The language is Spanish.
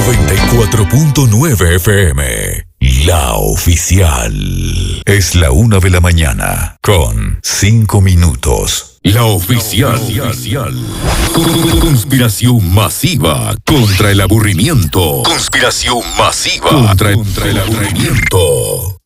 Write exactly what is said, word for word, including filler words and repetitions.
noventa y cuatro punto nueve F M. La oficial. Es la una de la mañana con cinco minutos. La oficial. Conspiración masiva contra el aburrimiento. Conspiración masiva contra, contra el aburrimiento.